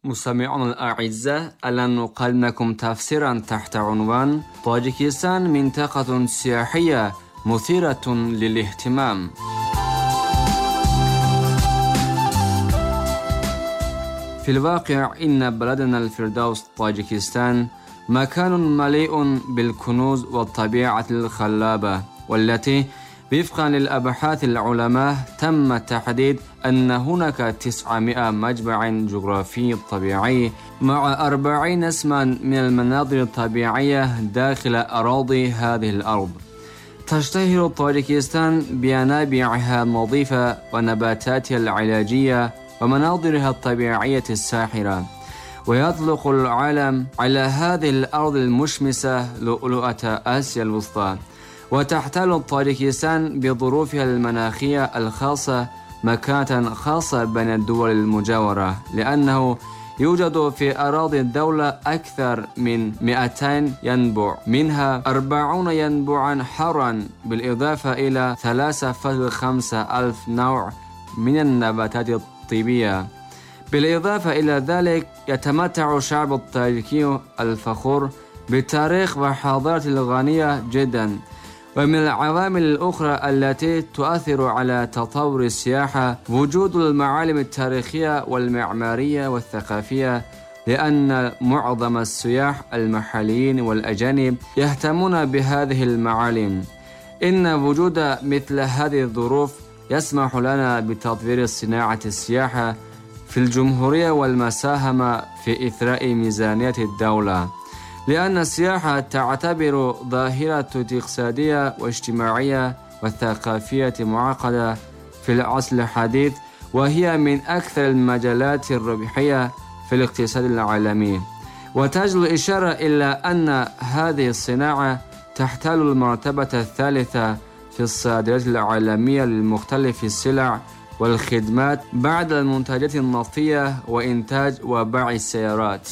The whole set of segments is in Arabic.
مستمعون الأعزاء، الآن نقدم لكم تفسيرا تحت عنوان طاجيكستان منطقة سياحية مثيرة للاهتمام. في الواقع إن بلدنا الفردوس طاجيكستان مكان مليء بالكنوز والطبيعة الخلابة، والتي وفقا للأبحاث العلماء تم تحديد أن هناك 900 مجمع جغرافي طبيعي مع 40 اسما من المناظر الطبيعية داخل أراضي هذه الأرض. تشتهر طاجيكستان بينابيعها النظيفة ونباتاتها العلاجية ومناظرها الطبيعية الساحرة، ويطلق العالم على هذه الأرض المشمسة لؤلؤة آسيا الوسطى. وتحتل طاجيكستان بظروفها المناخية الخاصة مكانة خاصة بين الدول المجاورة، لأنه يوجد في أراضي الدولة أكثر من 200 ينبوع، منها 40 ينبوعا حارا، بالإضافة إلى 3.5 ألف نوع من النباتات الطبية. بالإضافة إلى ذلك يتمتع الشعب الطاجيكي الفخور بتاريخ وحضارة الغنية جدا. ومن العوامل الأخرى التي تؤثر على تطور السياحة وجود المعالم التاريخية والمعمارية والثقافية، لأن معظم السياح المحليين والأجانب يهتمون بهذه المعالم. إن وجود مثل هذه الظروف يسمح لنا بتطوير صناعة السياحة في الجمهورية والمساهمة في إثراء ميزانية الدولة، لأن السياحة تعتبر ظاهرة اقتصادية واجتماعية وثقافية معقدة في العصر الحديث، وهي من أكثر المجالات الربحية في الاقتصاد العالمي. وتجدر الإشارة إلى أن هذه الصناعة تحتل المرتبة الثالثة في الصادرات العالمية لمختلف السلع والخدمات بعد المنتجات النفطية وإنتاج وبيع السيارات.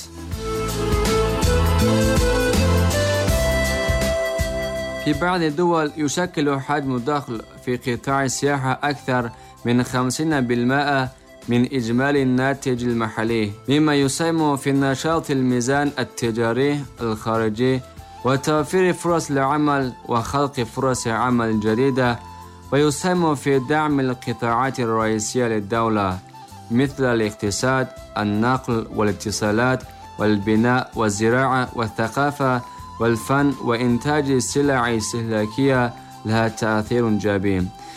في بعض الدول يشكل حجم الدخل في قطاع السياحة أكثر من 50% من إجمالي الناتج المحلي، مما يساهم في نشاط الميزان التجاري الخارجي وتوفير فرص العمل وخلق فرص عمل جديدة، ويساهم في دعم القطاعات الرئيسية للدولة مثل الاقتصاد، النقل والاتصالات والبناء والزراعة والثقافة والفن وإنتاج السلع الاستهلاكية لها تأثير جبين.